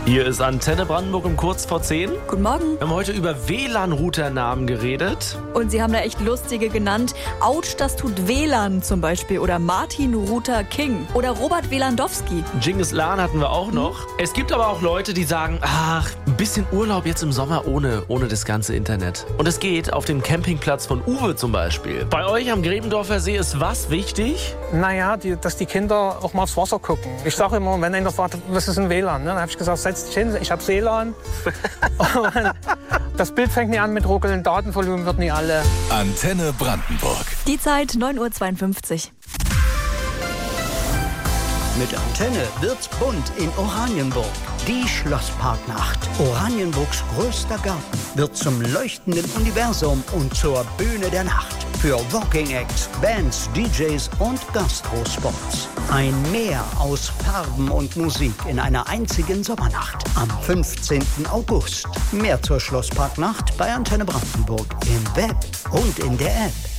Hier ist Antenne Brandenburg um kurz vor 10. Guten Morgen. Wir haben heute über WLAN-Routernamen geredet. Und Sie haben da echt lustige genannt. Autsch, das tut WLAN zum Beispiel. Oder Martin Luther King. Oder Robert Wielandowski. Genghis Khan hatten wir auch noch. Es gibt aber auch Leute, die sagen, ach, ein bisschen Urlaub jetzt im Sommer ohne das ganze Internet. Und es geht auf dem Campingplatz von Uwe zum Beispiel. Bei euch am Gräbendorfer See ist was wichtig? Naja, dass die Kinder auch mal aufs Wasser gucken. Ich sage immer, wenn einer fragt, was ist ein WLAN? Dann habe ich gesagt, setz dich hin, ich habe WLAN. Das Bild fängt nie an mit ruckeln, Datenvolumen wird nie alle. Antenne Brandenburg. Die Zeit 9:52 Uhr. Mit Antenne wird's bunt in Oranienburg. Die Schlossparknacht. Oranienburgs größter Garten wird zum leuchtenden Universum und zur Bühne der Nacht. Für Walking Acts, Bands, DJs und Gastrospots. Ein Meer aus Farben und Musik in einer einzigen Sommernacht. Am 15. August. Mehr zur Schlossparknacht bei Antenne Brandenburg im Web und in der App.